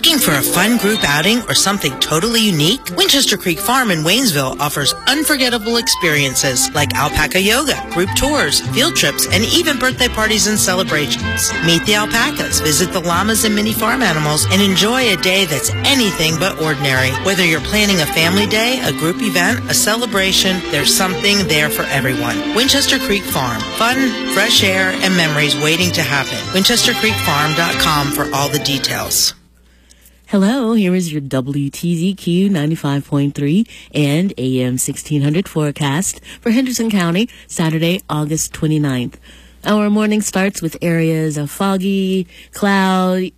Looking for a fun group outing or something totally unique? Winchester Creek Farm in Waynesville offers unforgettable experiences like alpaca yoga, group tours, field trips, and even birthday parties and celebrations. Meet the alpacas, visit the llamas and mini farm animals, and enjoy a day that's anything but ordinary. Whether you're planning a family day, a group event, a celebration, there's something there for everyone. Winchester Creek Farm. Fun, fresh air, and memories waiting to happen. WinchesterCreekFarm.com for all the details. Hello, here is your WTZQ 95.3 and AM 1600 forecast for Henderson County, Saturday, August 29th. Our morning starts with areas of foggy skies,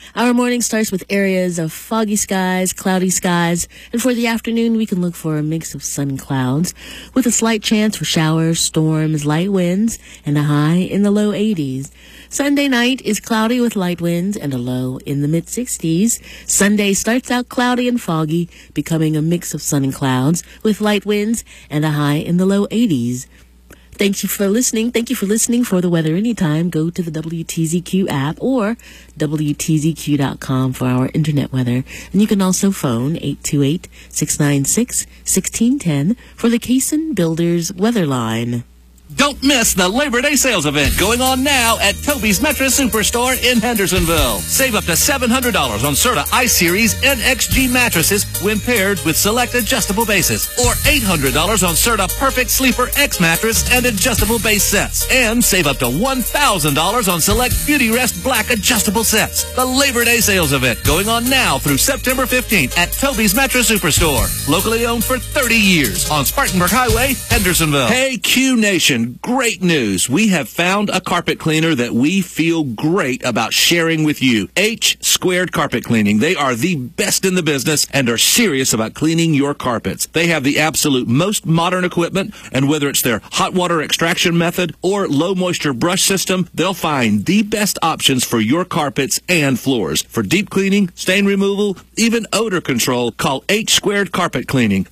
cloudy skies, and for the afternoon, we can look for a mix of sun and clouds with a slight chance for showers, storms, light winds, and a high in the low 80s. Sunday night is cloudy with light winds and a low in the mid-60s. Sunday starts out cloudy and foggy, becoming a mix of sun and clouds with light winds and a high in the low 80s. Thank you for listening. For the weather anytime, go to the WTZQ app or WTZQ.com for our internet weather. And you can also phone 828-696-1610 for the Cason Builders weather line. Don't miss the Labor Day sales event going on now at Toby's Mattress Superstore in Hendersonville. Save up to $700 on Serta I-Series NXG mattresses when paired with select adjustable bases, or $800 on Serta Perfect Sleeper X mattress and adjustable base sets. And save up to $1,000 on select Beauty Rest Black adjustable sets. The Labor Day sales event going on now through September 15th at Toby's Mattress Superstore. Locally owned for 30 years on Spartanburg Highway, Hendersonville. Hey, Q Nation. Great news. We have found a carpet cleaner that we feel great about sharing with you. H Squared Carpet Cleaning. They are the best in the business and are serious about cleaning your carpets. They have the absolute most modern equipment, and whether it's their hot water extraction method or low moisture brush system, they'll find the best options for your carpets and floors. For deep cleaning, stain removal, even odor control, call H Squared Carpet Cleaning,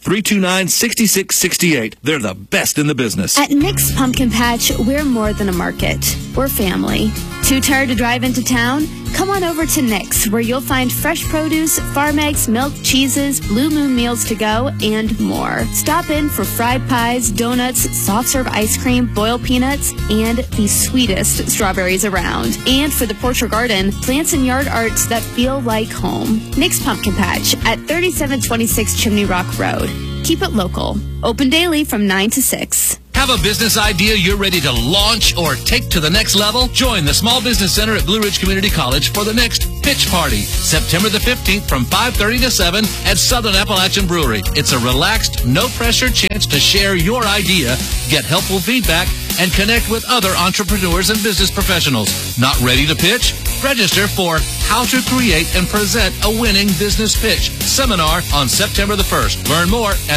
329-6668. They're the best in the business. At Nick's Pumpkin Patch, we're more than a market. We're family. Too tired to drive into town? Come on over to Nick's, where you'll find fresh produce, farm eggs, milk, cheeses, Blue Moon meals to go, and more. Stop in for fried pies, donuts, soft serve ice cream, boiled peanuts, and the sweetest strawberries around. And for the porch or garden, plants and yard arts that feel like home. Nick's Pumpkin Patch at 3726 Chimney Rock Road. Keep it local. Open daily from 9 to 6. Have a business idea you're ready to launch or take to the next level? Join the Small Business Center at Blue Ridge Community College for the next Pitch Party, September the 15th from 5:30 to 7 at Southern Appalachian Brewery. It's a relaxed, no-pressure chance to share your idea, get helpful feedback, and connect with other entrepreneurs and business professionals. Not ready to pitch? Register for How to Create and Present a Winning Business Pitch seminar on September the 1st. Learn more at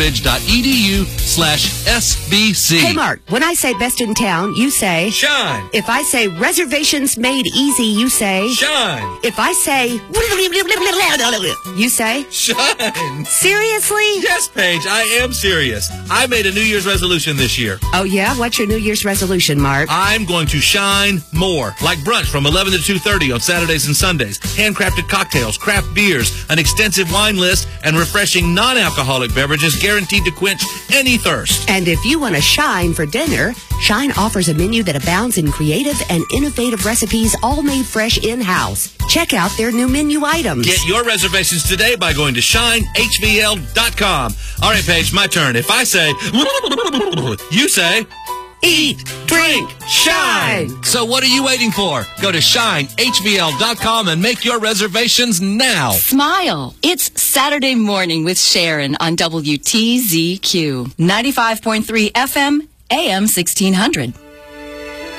blueridge.edu/SBC. Hey, Mark, when I say best in town, you say shine. If I say reservations made easy, you say shine. If I say you say shine. Seriously? Yes, Paige, I am serious. I made a New Year's resolution this year. Oh, yeah? What's your New Year's resolution, Mark? I'm going to shine more. Like brunch from 11 to 2:30 on Saturdays and Sundays. Handcrafted cocktails, craft beers, an extensive wine list, and refreshing non-alcoholic beverages guaranteed to quench any thirst. And if you want to shine for dinner, Shine offers a menu that abounds in creative and innovative recipes, all made fresh in-house. Check out their new menu items. Get your reservations today by going to shinehvl.com. All right, Paige, my turn. If I say, you say, eat, drink, shine. So what are you waiting for? Go to shinehvl.com and make your reservations now. Smile. It's Saturday morning with Sharon on WTZQ 95.3 FM, AM 1600.